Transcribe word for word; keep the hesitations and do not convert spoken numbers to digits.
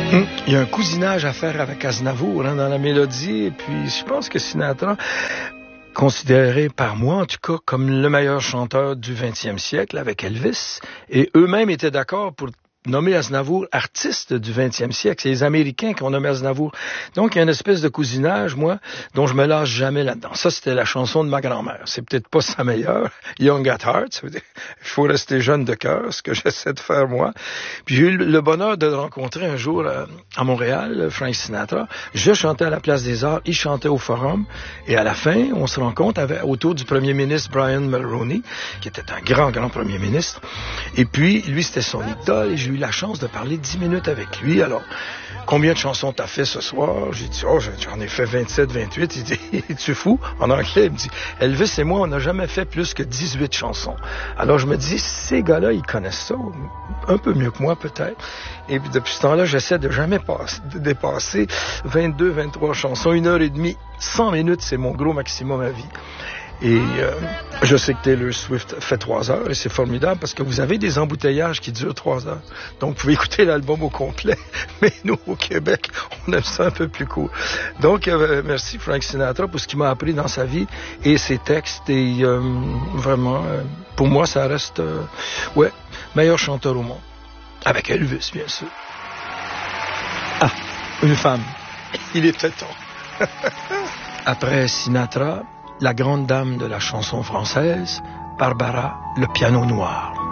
Hum, il y a un cousinage à faire avec Aznavour hein, dans la mélodie, et puis je pense que Sinatra, considéré par moi en tout cas comme le meilleur chanteur du vingtième siècle avec Elvis, et eux-mêmes étaient d'accord pour nommer Aznavour artiste du vingtième siècle. C'est les Américains qui ont nommé Aznavour. Donc, il y a une espèce de cousinage, moi, dont je me lâche jamais là-dedans. Ça, c'était la chanson de ma grand-mère. C'est peut-être pas sa meilleure. Young at Heart, ça veut dire il faut rester jeune de cœur, ce que j'essaie de faire, moi. Puis j'ai eu le bonheur de le rencontrer un jour à, à Montréal, Frank Sinatra. Je chantais à la Place des Arts, il chantait au Forum. Et à la fin, on se rencontre avec, autour du premier ministre Brian Mulroney, qui était un grand, grand premier ministre. Et puis, lui, c'était son idole, et j'ai eu la chance de parler dix minutes avec lui. Alors, combien de chansons t'as fait ce soir? J'ai dit, oh, j'en ai fait vingt-sept, vingt-huit. Il dit, es-tu fou? En anglais, il me dit, Elvis et moi, on n'a jamais fait plus que dix-huit chansons. Alors, je me dis, ces gars-là, ils connaissent ça, un peu mieux que moi, peut-être. Et puis, depuis ce temps-là, j'essaie de jamais passer, de dépasser vingt-deux, vingt-trois chansons, une heure et demie, cent minutes, c'est mon gros maximum à vie. Et euh, je sais que Taylor Swift fait trois heures et c'est formidable parce que vous avez des embouteillages qui durent trois heures. Donc, vous pouvez écouter l'album au complet. Mais nous, au Québec, on aime ça un peu plus court. Donc, euh, merci Frank Sinatra pour ce qu'il m'a appris dans sa vie et ses textes. Et euh, vraiment, euh, pour moi, ça reste, euh, ouais, meilleur chanteur au monde. Avec Elvis, bien sûr. Ah, une femme. Il était temps. Après Sinatra, la grande dame de la chanson française, Barbara, le piano noir.